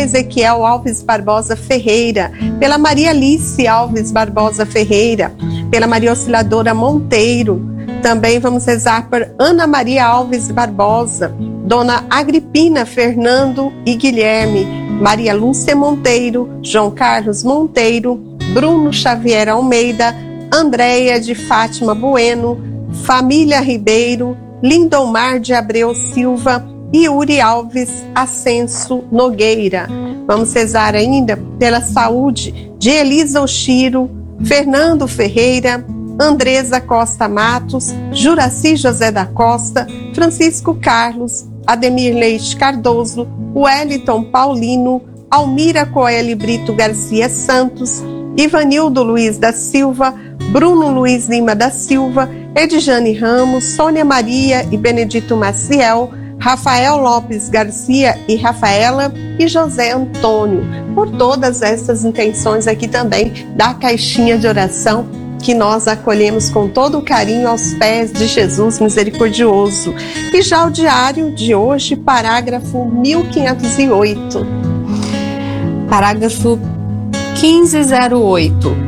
Ezequiel Alves Barbosa Ferreira, pela Maria Alice Alves Barbosa Ferreira, pela Maria Osciladora Monteiro. Também vamos rezar por Ana Maria Alves Barbosa, Dona Agripina Fernando e Guilherme, Maria Lúcia Monteiro, João Carlos Monteiro, Bruno Xavier Almeida, Andréia de Fátima Bueno, Família Ribeiro, Lindomar de Abreu Silva e Yuri Alves Ascenso Nogueira. Vamos rezar ainda pela saúde de Elisa Oshiro, Fernando Ferreira, Andresa Costa Matos, Juraci José da Costa, Francisco Carlos, Ademir Leite Cardoso, Wellington Paulino, Almira Coelho Brito Garcia Santos, Ivanildo Luiz da Silva, Bruno Luiz Lima da Silva, Edjane Ramos, Sônia Maria e Benedito Maciel, Rafael Lopes Garcia e Rafaela e José Antônio, por todas essas intenções aqui também da caixinha de oração que nós acolhemos com todo o carinho aos pés de Jesus misericordioso. E já o diário de hoje, parágrafo 1508. Parágrafo 1508.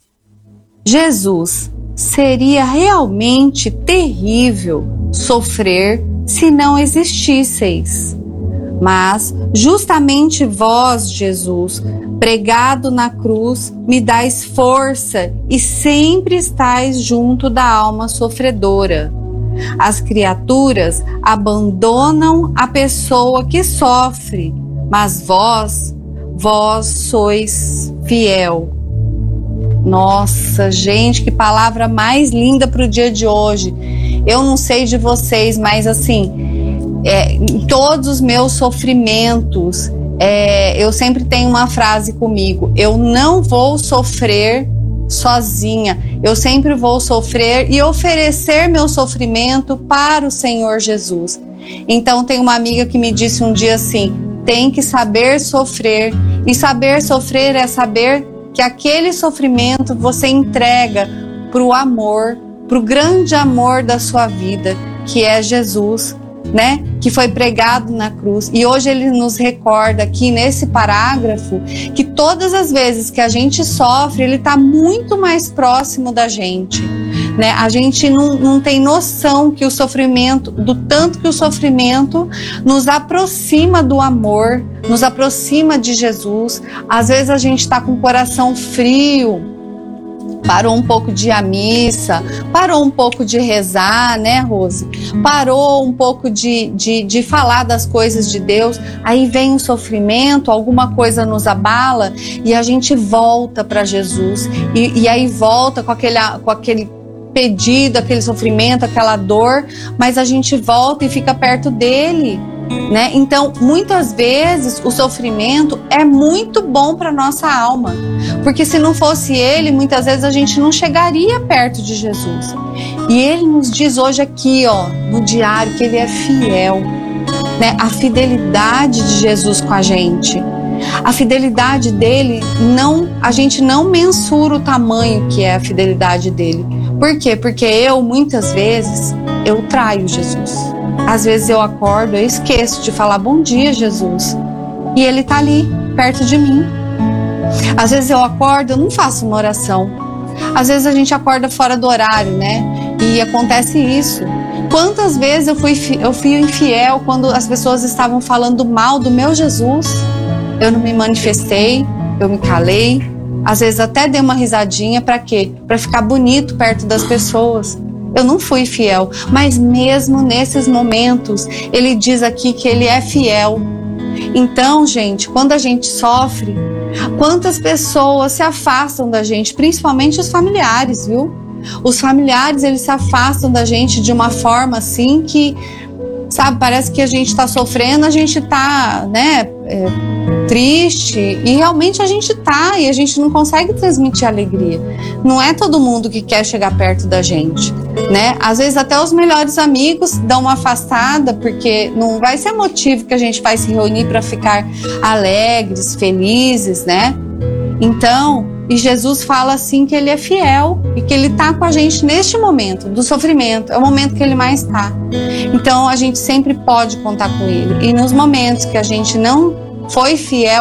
Jesus, seria realmente terrível sofrer se não existisseis. Mas justamente vós, Jesus, pregado na cruz, me dais força e sempre estais junto da alma sofredora. As criaturas abandonam a pessoa que sofre, mas vós sois fiel. Nossa, gente, que palavra mais linda para o dia de hoje. Eu não sei de vocês, mas assim, em todos os meus sofrimentos, eu sempre tenho uma frase comigo: eu não vou sofrer sozinha, eu sempre vou sofrer e oferecer meu sofrimento para o Senhor Jesus. Então tem uma amiga que me disse um dia assim: tem que saber sofrer, e saber sofrer é saber que aquele sofrimento você entrega para o amor, para o grande amor da sua vida, que é Jesus, né? Que foi pregado na cruz. E hoje ele nos recorda aqui nesse parágrafo que todas as vezes que a gente sofre, ele está muito mais próximo da gente, né? A gente não tem noção que o sofrimento, do tanto que o sofrimento nos aproxima do amor, nos aproxima de Jesus. Às vezes a gente está com o coração frio, parou um pouco de ir à missa, parou um pouco de rezar, né, Rose? Parou um pouco de falar das coisas de Deus, aí vem o sofrimento, alguma coisa nos abala e a gente volta para Jesus. E aí volta com aquele pedido, aquele sofrimento, aquela dor, mas a gente volta e fica perto dele, né? Então, muitas vezes o sofrimento é muito bom para nossa alma, porque se não fosse ele, muitas vezes a gente não chegaria perto de Jesus. E ele nos diz hoje aqui, ó, no diário, que ele é fiel, né? A fidelidade de Jesus com a gente. A fidelidade dele, a gente não mensura o tamanho que é a fidelidade dele. Por quê? Porque muitas vezes, eu traio Jesus. Às vezes eu acordo, eu esqueço de falar bom dia, Jesus. E ele tá ali, perto de mim. Às vezes eu acordo, eu não faço uma oração. Às vezes a gente acorda fora do horário, né? E acontece isso. Quantas vezes eu fui infiel quando as pessoas estavam falando mal do meu Jesus? Eu não me manifestei, eu me calei. Às vezes até dei uma risadinha, para quê? Para ficar bonito perto das pessoas. Eu não fui fiel, mas mesmo nesses momentos, ele diz aqui que ele é fiel. Então, gente, quando a gente sofre, quantas pessoas se afastam da gente, principalmente os familiares, viu? Os familiares, eles se afastam da gente de uma forma assim que, sabe, parece que a gente tá sofrendo, a gente tá, né, triste, e realmente a gente tá, e a gente não consegue transmitir alegria. Não é todo mundo que quer chegar perto da gente, né? Às vezes até os melhores amigos dão uma afastada, porque não vai ser motivo que a gente vai se reunir para ficar alegres, felizes, né? Então, e Jesus fala assim que ele é fiel e que ele tá com a gente neste momento do sofrimento, é o momento que ele mais tá. Então a gente sempre pode contar com ele. E nos momentos que a gente não foi fiel